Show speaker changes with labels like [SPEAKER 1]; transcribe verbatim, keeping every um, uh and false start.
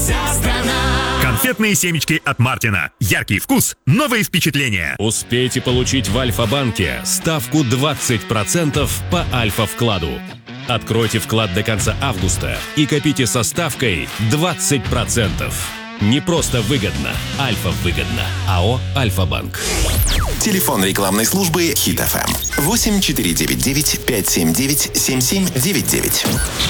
[SPEAKER 1] вся страна.
[SPEAKER 2] Конфетные семечки от Мартина. Яркий вкус, новые впечатления.
[SPEAKER 3] Успейте получить в Альфа-банке ставку двадцать процентов по Альфа-вкладу. Откройте вклад до конца августа и копите со ставкой двадцать процентов. Не просто выгодно, Альфа выгодно. АО «Альфа-банк».
[SPEAKER 4] Телефон рекламной службы Хит эф эм восемь четыре девять девять пять семь девять семь семь девять девять.